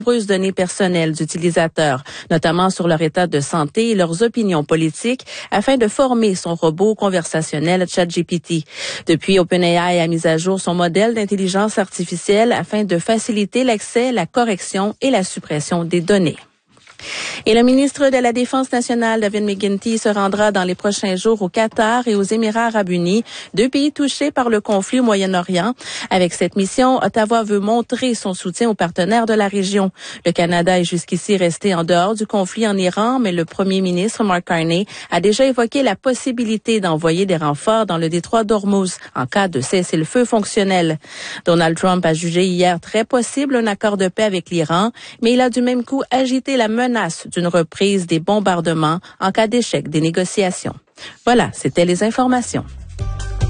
nombreuses données personnelles d'utilisateurs, notamment sur leur état de santé et leurs opinions politiques, afin de former son robot conversationnel ChatGPT. Depuis, OpenAI a mis à jour son modèle d'intelligence artificielle afin de faciliter l'accès, la correction et la suppression des données. Et le ministre de la Défense nationale, David McGuinty, se rendra dans les prochains jours au Qatar et aux Émirats arabes unis, deux pays touchés par le conflit au Moyen-Orient. Avec cette mission, Ottawa veut montrer son soutien aux partenaires de la région. Le Canada est jusqu'ici resté en dehors du conflit en Iran, mais le premier ministre, Mark Carney, a déjà évoqué la possibilité d'envoyer des renforts dans le détroit d'Ormuz en cas de cessez-le-feu fonctionnel. Donald Trump a jugé hier très possible un accord de paix avec l'Iran, mais il a du même coup agité la menace d'une reprise des bombardements en cas d'échec des négociations. Voilà, c'était les informations.